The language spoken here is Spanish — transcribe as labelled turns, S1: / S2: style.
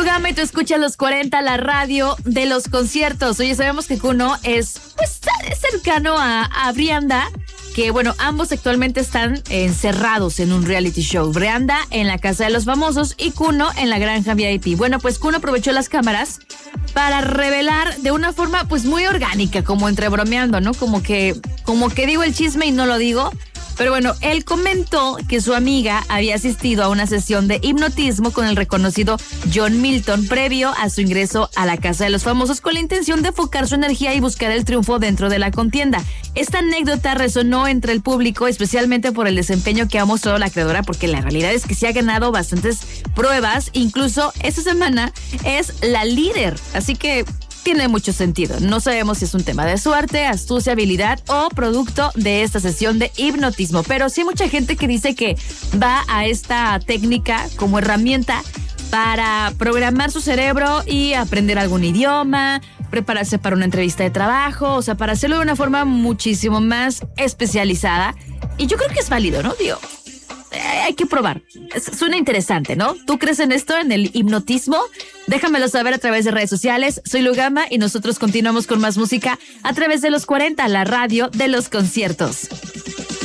S1: Lugama y tú escuchas los 40, la radio de los conciertos. Oye, sabemos que Kuno es cercano a Brianda, que bueno, ambos actualmente están encerrados en un reality show. Brianda en la Casa de los Famosos y Kuno en la Granja VIP. Bueno, pues Kuno aprovechó las cámaras para revelar de una forma pues muy orgánica, como entre bromeando, ¿no? Como que digo el chisme y no lo digo. Pero bueno, él comentó que su amiga había asistido a una sesión de hipnotismo con el reconocido John Milton previo a su ingreso a la Casa de los Famosos con la intención de enfocar su energía y buscar el triunfo dentro de la contienda. Esta anécdota resonó entre el público, especialmente por el desempeño que ha mostrado la creadora, porque la realidad es que sí ha ganado bastantes pruebas. Incluso esta semana es la líder, así que tiene mucho sentido. No sabemos si es un tema de suerte, astucia, habilidad o producto de esta sesión de hipnotismo. Pero sí hay mucha gente que dice que va a esta técnica como herramienta para programar su cerebro y aprender algún idioma, prepararse para una entrevista de trabajo, o sea, para hacerlo de una forma muchísimo más especializada. Y yo creo que es válido, ¿no? Digo, hay que probar. Suena interesante, ¿no? ¿Tú crees en esto, en el hipnotismo? Déjamelo saber a través de redes sociales. Soy Lugama y nosotros continuamos con más música a través de los 40, la radio de los conciertos.